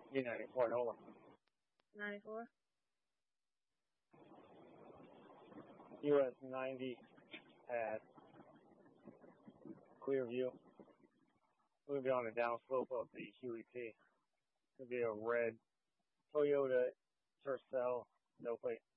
E94 Nola. 94. US 90 at Clearview. We'll be on the downslope of the Huey P. It'll be a red Toyota Tercel, no plate.